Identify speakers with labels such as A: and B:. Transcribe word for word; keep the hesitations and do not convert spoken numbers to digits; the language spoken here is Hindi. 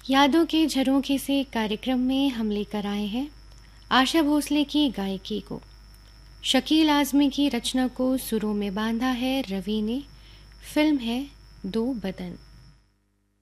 A: यादों के झरोखे से कार्यक्रम में हम लेकर आए हैं आशा भोसले की गायकी को। शकील आज़मी की रचना को सुरों में बांधा है रवि ने। फिल्म है दो बदन।